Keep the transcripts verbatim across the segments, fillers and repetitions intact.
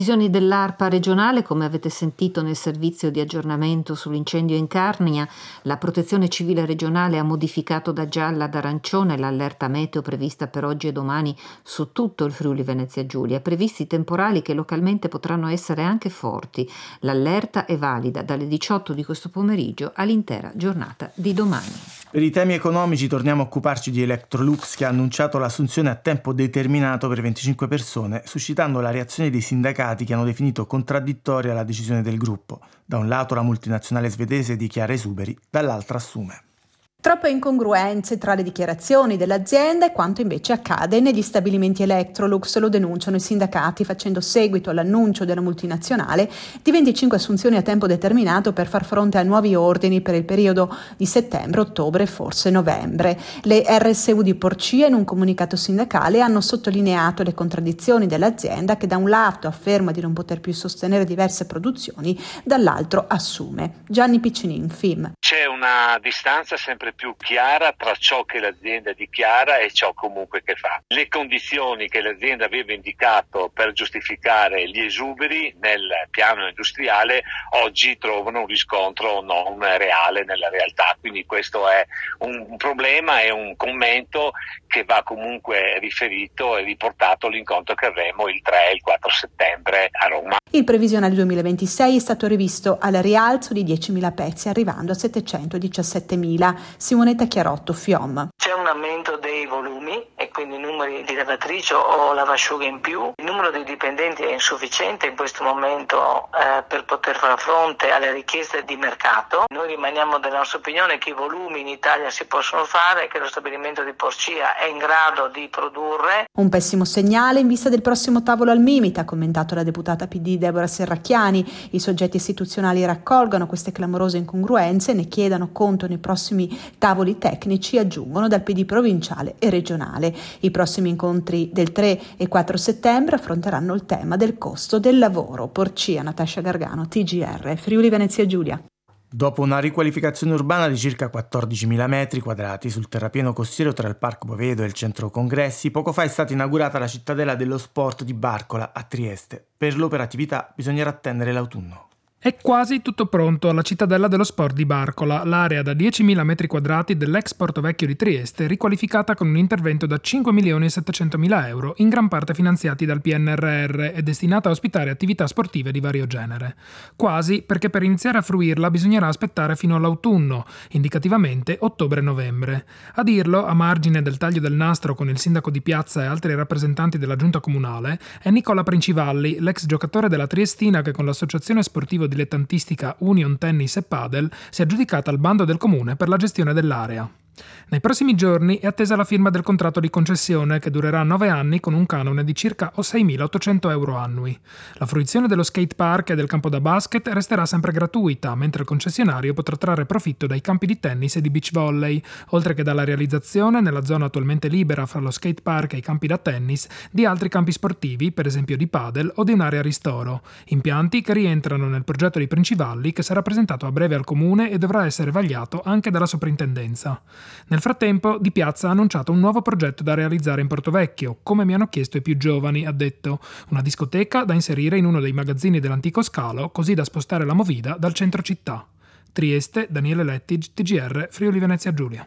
Decisioni dell'ARPA regionale, come avete sentito nel servizio di aggiornamento sull'incendio in Carnia, la Protezione Civile regionale ha modificato da gialla ad arancione l'allerta meteo prevista per oggi e domani su tutto il Friuli Venezia Giulia, previsti temporali che localmente potranno essere anche forti. L'allerta è valida dalle diciotto di questo pomeriggio all'intera giornata di domani. Per i temi economici torniamo a occuparci di Electrolux, che ha annunciato l'assunzione a tempo determinato per venticinque persone, suscitando la reazione dei sindacati che hanno definito contraddittoria la decisione del gruppo. Da un lato la multinazionale svedese dichiara esuberi, dall'altro assume. Troppe incongruenze tra le dichiarazioni dell'azienda e quanto invece accade negli stabilimenti Electrolux, lo denunciano i sindacati facendo seguito all'annuncio della multinazionale di venticinque assunzioni a tempo determinato per far fronte a nuovi ordini per il periodo di settembre, ottobre e forse novembre. Le R S U di Porcia in un comunicato sindacale hanno sottolineato le contraddizioni dell'azienda che da un lato afferma di non poter più sostenere diverse produzioni, dall'altro assume. Gianni Piccinin, F I M. C'è una distanza sempre più chiara tra ciò che l'azienda dichiara e ciò comunque che fa. Le condizioni che l'azienda aveva indicato per giustificare gli esuberi nel piano industriale oggi trovano un riscontro non reale nella realtà, quindi questo è un problema e un commento che va comunque riferito e riportato all'incontro che avremo il tre e il quattro settembre a Roma. Il previsionale duemilaventisei è stato rivisto al rialzo di diecimila pezzi, arrivando a settecentodiciassettemila. Simonetta Chiarotto, F I O M. C'è un aumento dei volumi e quindi numeri di lavatrice o lavasciughe in più. Il numero di dipendenti è insufficiente in questo momento eh, per poter far fronte alle richieste di mercato. Noi rimaniamo della nostra opinione che i volumi in Italia si possono fare e che lo stabilimento di Porcia è in grado di produrre. Un pessimo segnale in vista del prossimo tavolo al Mimit, ha commentato la deputata P D Deborah Serracchiani. I soggetti istituzionali raccolgano queste clamorose incongruenze e ne chiedano conto nei prossimi tavoli tecnici, aggiungono dal P D provinciale e regionale. I prossimi incontri del tre e quattro settembre affronteranno il tema del costo del lavoro. Porcia, Natascia Gargano, T G R, Friuli Venezia Giulia. Dopo una riqualificazione urbana di circa quattordicimila metri quadrati sul terrapieno costiero tra il Parco Bovedo e il centro congressi, poco fa è stata inaugurata la cittadella dello sport di Barcola a Trieste. Per l'operatività bisognerà attendere l'autunno. È quasi tutto pronto alla cittadella dello sport di Barcola, l'area da diecimila metri quadrati dell'ex Porto Vecchio di Trieste, riqualificata con un intervento da cinque milioni e settecentomila euro, in gran parte finanziati dal P N R R e destinata a ospitare attività sportive di vario genere. Quasi perché per iniziare a fruirla bisognerà aspettare fino all'autunno, indicativamente ottobre-novembre. A dirlo, a margine del taglio del nastro con il sindaco di Piazza e altri rappresentanti della giunta comunale, è Nicola Princivalli, l'ex giocatore della Triestina che con l'associazione sportiva dilettantistica Union Tennis e Padel si è aggiudicata al bando del comune per la gestione dell'area. Nei prossimi giorni è attesa la firma del contratto di concessione che durerà nove anni con un canone di circa seimilaottocento euro annui. La fruizione dello skate park e del campo da basket resterà sempre gratuita, mentre il concessionario potrà trarre profitto dai campi di tennis e di beach volley, oltre che dalla realizzazione, nella zona attualmente libera fra lo skate park e i campi da tennis, di altri campi sportivi, per esempio di padel o di un'area ristoro. Impianti che rientrano nel progetto di Princivalli che sarà presentato a breve al comune e dovrà essere vagliato anche dalla soprintendenza. Nel frattempo, Di Piazza ha annunciato un nuovo progetto da realizzare in Portovecchio, come mi hanno chiesto i più giovani, ha detto. Una discoteca da inserire in uno dei magazzini dell'antico scalo, così da spostare la movida dal centro città. Trieste, Daniele Lettig, T G R, Friuli Venezia Giulia.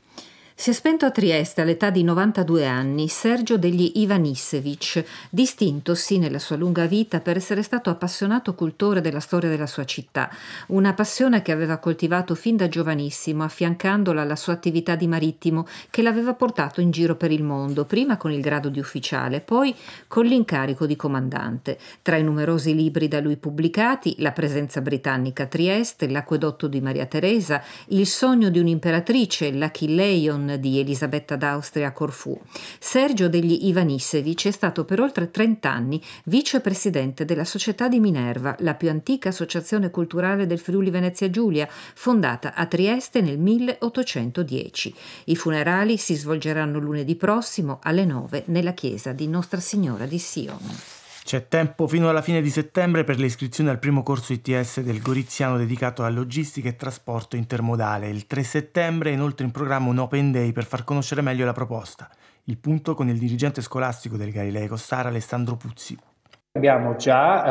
Si è spento a Trieste all'età di novantadue anni Sergio degli Ivanissevic, distintosi nella sua lunga vita per essere stato appassionato cultore della storia della sua città, una passione che aveva coltivato fin da giovanissimo, affiancandola alla sua attività di marittimo che l'aveva portato in giro per il mondo, prima con il grado di ufficiale, poi con l'incarico di comandante. Tra i numerosi libri da lui pubblicati, La presenza britannica a Trieste, L'acquedotto di Maria Teresa, Il sogno di un'imperatrice, L'Achilleion di Elisabetta d'Austria a Corfù. Sergio degli Ivanissevic è stato per oltre trent'anni vicepresidente della Società di Minerva, la più antica associazione culturale del Friuli Venezia Giulia, fondata a Trieste nel milleottocentodieci. I funerali si svolgeranno lunedì prossimo alle nove nella chiesa di Nostra Signora di Sione. C'è tempo fino alla fine di settembre per le iscrizioni al primo corso I T S del Goriziano dedicato a logistica e trasporto intermodale. Il tre settembre è inoltre in programma un Open Day per far conoscere meglio la proposta. Il punto con il dirigente scolastico del Galilei Cossara, Alessandro Puzzi. Abbiamo già